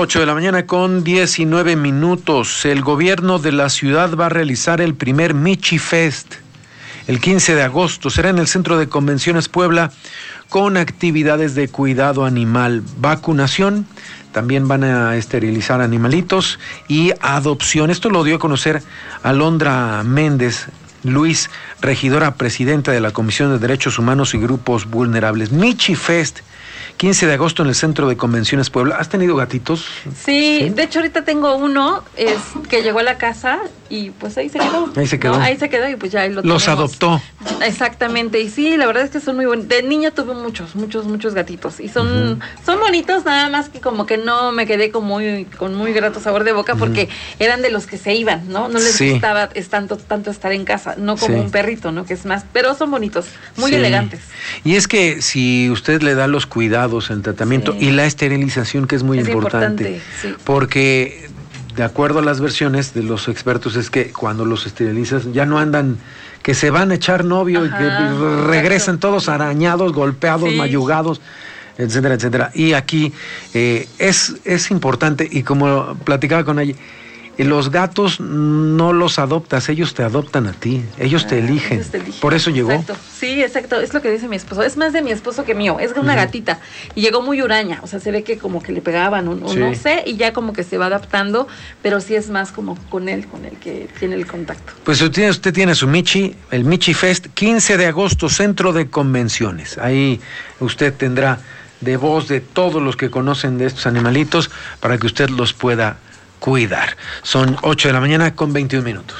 8 de la mañana con 19 minutos. El gobierno de la ciudad va a realizar el primer Michi Fest el 15 de agosto. Será en el Centro de Convenciones Puebla con actividades de cuidado animal, vacunación, también van a esterilizar animalitos y adopción. Esto lo dio a conocer Alondra Méndez Luis, regidora presidenta de la Comisión de Derechos Humanos y Grupos Vulnerables. Michi Fest, 15 de agosto en el Centro de Convenciones Puebla. ¿Has tenido gatitos? Sí, de hecho ahorita tengo uno que llegó a la casa y pues ahí se quedó. Ahí se quedó. ¿No? Ahí se quedó y pues ya ahí lo Los tenemos. adoptó. Exactamente, y sí, la verdad es que son muy bonitos. De niña tuve muchos gatitos y son bonitos, nada más que como que no me quedé con muy grato sabor de boca porque eran de los que se iban, ¿no? No les gustaba tanto estar en casa, no como un perrito, ¿no? Que es más, pero son bonitos, muy elegantes. Y es que si usted le da los cuidados, el tratamiento y la esterilización, que es muy importante, porque de acuerdo a las versiones de los expertos es que cuando los esterilizas ya no andan, que se van a echar novio y que regresan todos arañados, golpeados, mayugados, etcétera, etcétera. Y aquí es importante, y como platicaba con ella, los gatos no los adoptas, ellos te adoptan a ti, ellos te eligen. Por eso llegó. Exacto. Sí, exacto, es lo que dice mi esposo. Es más de mi esposo que mío, es una gatita. Y llegó muy huraña, o sea, se ve que como que le pegaban o no sé, y ya como que se va adaptando, pero sí es más como con el que tiene el contacto. Pues usted tiene su Michi, el Michi Fest, 15 de agosto, Centro de Convenciones. Ahí usted tendrá de voz de todos los que conocen de estos animalitos para que usted los pueda cuidar. Son 8 de la mañana con 21 minutos.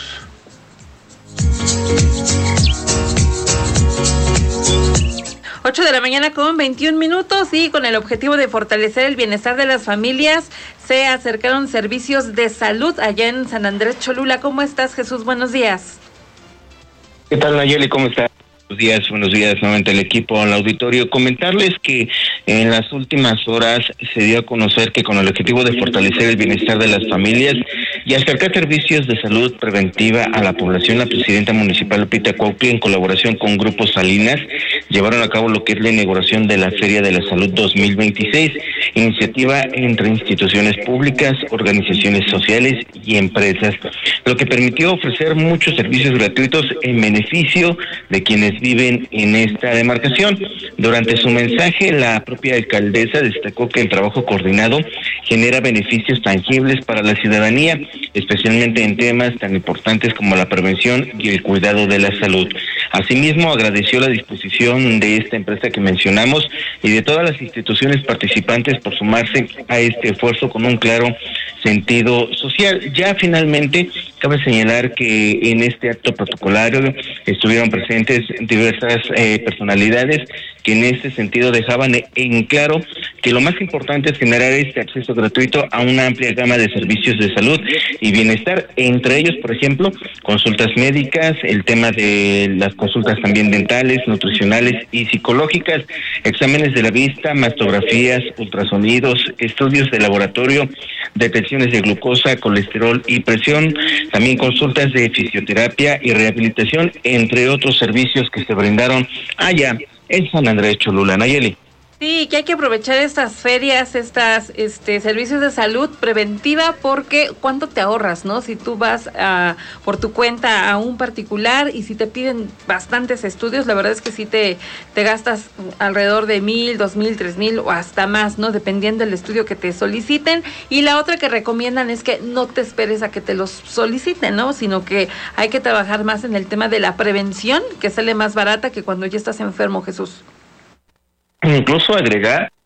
Ocho de la mañana con 21 minutos y con el objetivo de fortalecer el bienestar de las familias se acercaron servicios de salud allá en San Andrés Cholula. ¿Cómo estás, Jesús? Buenos días. ¿Qué tal, Nayeli? ¿Cómo estás? Buenos días nuevamente al equipo, al auditorio. Comentarles que en las últimas horas se dio a conocer que con el objetivo de fortalecer el bienestar de las familias y acercar servicios de salud preventiva a la población, la presidenta municipal Lupita Cuautli, en colaboración con Grupo Salinas, llevaron a cabo lo que es la inauguración de la Feria de la Salud 2026, iniciativa entre instituciones públicas, organizaciones sociales y empresas, lo que permitió ofrecer muchos servicios gratuitos en beneficio de quienes viven en esta demarcación. Durante su mensaje, la propia alcaldesa destacó que el trabajo coordinado genera beneficios tangibles para la ciudadanía, especialmente en temas tan importantes como la prevención y el cuidado de la salud. Asimismo, agradeció la disposición de esta empresa que mencionamos y de todas las instituciones participantes por sumarse a este esfuerzo con un claro sentido social. Ya finalmente, cabe señalar que en este acto protocolario estuvieron presentes diversas personalidades que en este sentido dejaban en claro que lo más importante es generar este acceso gratuito a una amplia gama de servicios de salud y bienestar, entre ellos, por ejemplo, consultas médicas, el tema de las consultas también dentales, nutricionales y psicológicas, exámenes de la vista, mastografías, ultrasonidos, estudios de laboratorio, detecciones de glucosa, colesterol y presión, también consultas de fisioterapia y rehabilitación, entre otros servicios que se brindaron allá en San Andrés Cholula. Nayeli. Sí, que hay que aprovechar estas ferias, servicios de salud preventiva, porque ¿cuánto te ahorras, no? Si tú vas por tu cuenta a un particular y si te piden bastantes estudios, la verdad es que sí te gastas alrededor de 1,000, 2,000, 3,000 o hasta más, ¿no? Dependiendo del estudio que te soliciten. Y la otra que recomiendan es que no te esperes a que te los soliciten, ¿no? Sino que hay que trabajar más en el tema de la prevención, que sale más barata que cuando ya estás enfermo, Jesús. Incluso agregar